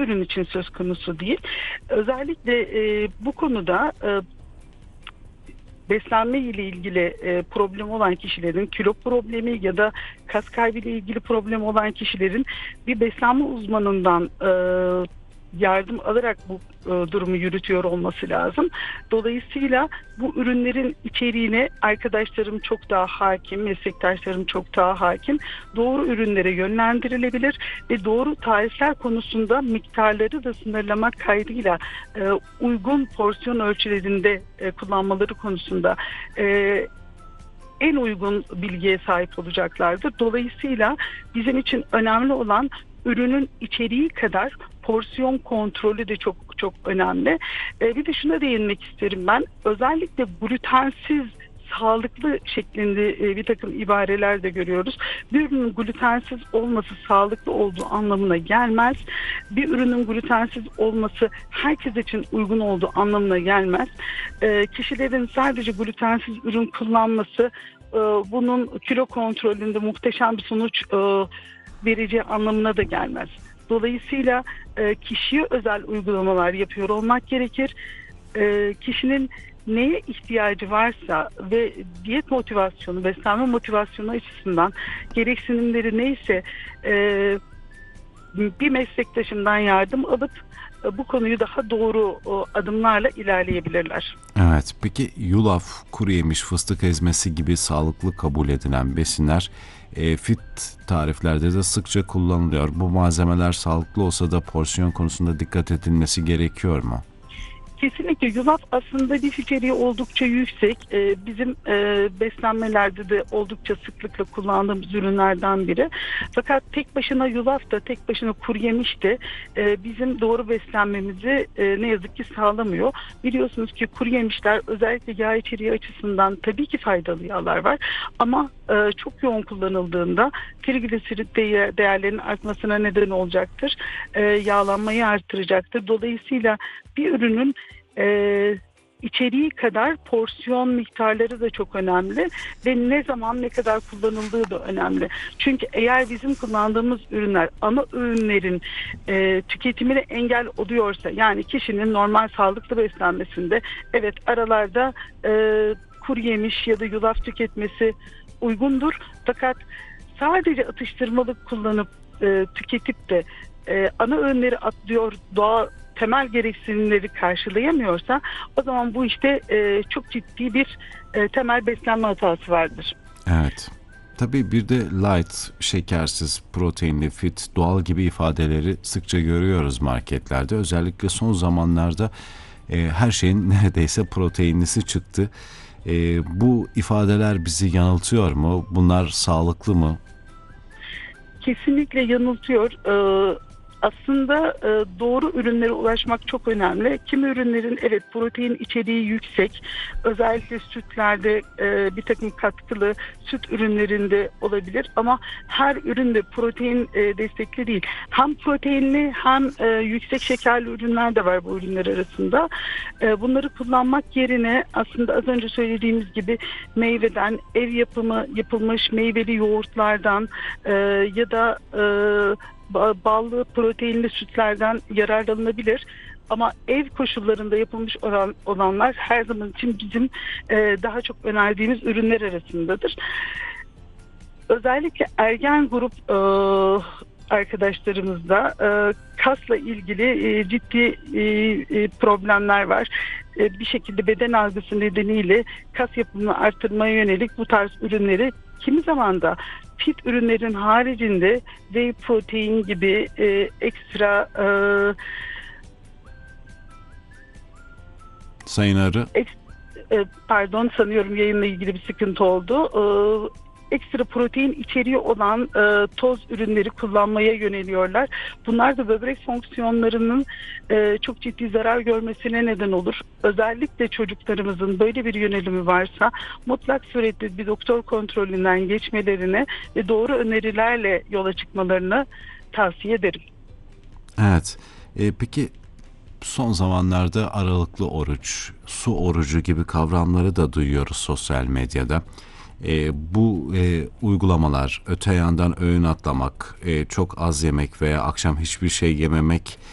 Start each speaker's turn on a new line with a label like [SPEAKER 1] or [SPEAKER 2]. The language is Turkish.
[SPEAKER 1] ürün için söz konusu değil. Özellikle bu konuda beslenme ile ilgili problem olan kişilerin, kilo problemi ya da kas kaybı ile ilgili problem olan kişilerin bir beslenme uzmanından yardım alarak bu durumu yürütüyor olması lazım. Dolayısıyla bu ürünlerin içeriğine arkadaşlarım çok daha hakim, meslektaşlarım çok daha hakim. Doğru ürünlere yönlendirilebilir ve doğru tarifler konusunda miktarları da sınırlamak kaydıyla uygun porsiyon ölçülerinde kullanmaları konusunda en uygun bilgiye sahip olacaklardır. Dolayısıyla bizim için önemli olan ürünün içeriği kadar porsiyon kontrolü de çok çok önemli. Bir de şuna değinmek isterim ben. Özellikle glutensiz sağlıklı şeklinde bir takım ibareler de görüyoruz. Bir ürünün glutensiz olması sağlıklı olduğu anlamına gelmez. Bir ürünün glutensiz olması herkes için uygun olduğu anlamına gelmez. Kişilerin sadece glutensiz ürün kullanması bunun kilo kontrolünde muhteşem bir sonuç vereceği anlamına da gelmez. Dolayısıyla kişiye özel uygulamalar yapıyor olmak gerekir. Kişinin neye ihtiyacı varsa ve diyet motivasyonu, beslenme motivasyonu açısından gereksinimleri neyse bir meslektaşından yardım alıp bu konuyu daha doğru adımlarla ilerleyebilirler.
[SPEAKER 2] Evet, peki yulaf, kuru yemiş, fıstık ezmesi gibi sağlıklı kabul edilen besinler fit tariflerde de sıkça kullanılıyor. Bu malzemeler sağlıklı olsa da porsiyon konusunda dikkat edilmesi gerekiyor mu?
[SPEAKER 1] Kesinlikle yulaf aslında lif içeriği oldukça yüksek. Bizim beslenmelerde de oldukça sıklıkla kullandığımız ürünlerden biri. Fakat tek başına yulaf da tek başına kuru yemiş de bizim doğru beslenmemizi ne yazık ki sağlamıyor. Biliyorsunuz ki kuru yemişler özellikle yağ içeriği açısından tabii ki faydalı yağlar var. Ama çok yoğun kullanıldığında trigliserit değerlerinin artmasına neden olacaktır. Yağlanmayı artıracaktır. Dolayısıyla bir ürünün içeriği kadar porsiyon miktarları da çok önemli ve ne zaman ne kadar kullanıldığı da önemli. Çünkü eğer bizim kullandığımız ürünler ana öğünlerin tüketimine engel oluyorsa, yani kişinin normal sağlıklı beslenmesinde evet aralarda kuru yemiş ya da yulaf tüketmesi uygundur. Fakat sadece atıştırmalık kullanıp tüketip de ana öğünleri atlıyor, doğa temel gereksinimleri karşılayamıyorsa o zaman bu işte çok ciddi bir temel beslenme hatası vardır.
[SPEAKER 2] Evet. Tabii bir de light, şekersiz, proteinli, fit, doğal gibi ifadeleri sıkça görüyoruz marketlerde. Özellikle son zamanlarda her şeyin neredeyse proteinlisi çıktı. Bu ifadeler bizi yanıltıyor mu? Bunlar sağlıklı mı?
[SPEAKER 1] Kesinlikle yanıltıyor. Aslında doğru ürünlere ulaşmak çok önemli. Kimi ürünlerin evet protein içeriği yüksek. Özellikle sütlerde bir takım katkılı süt ürünlerinde olabilir. Ama her üründe protein destekli değil. Hem proteinli hem yüksek şekerli ürünler de var bu ürünler arasında. Bunları kullanmak yerine aslında az önce söylediğimiz gibi meyveden, ev yapımı yapılmış meyveli yoğurtlardan ya da ballı, proteinli sütlerden yararlanılabilir. Ama ev koşullarında yapılmış olanlar her zaman için bizim daha çok önerdiğimiz ürünler arasındadır. Özellikle ergen grup arkadaşlarımızda kasla ilgili ciddi problemler var. Bir şekilde beden algısı nedeniyle kas yapımını artırmaya yönelik bu tarz ürünleri kimi zaman da fit ürünlerin haricinde whey protein gibi ekstra
[SPEAKER 2] Sayın Arı.
[SPEAKER 1] Pardon, sanıyorum yayınla ilgili bir sıkıntı oldu. Ekstra protein içeriği olan toz ürünleri kullanmaya yöneliyorlar. Bunlar da böbrek fonksiyonlarının çok ciddi zarar görmesine neden olur. Özellikle çocuklarımızın böyle bir yönelimi varsa mutlak surette bir doktor kontrolünden geçmelerini ve doğru önerilerle yola çıkmalarını tavsiye ederim.
[SPEAKER 2] Evet. Peki son zamanlarda aralıklı oruç, su orucu gibi kavramları da duyuyoruz sosyal medyada. Bu uygulamalar, öte yandan öğün atlamak, çok az yemek veya akşam hiçbir şey yememek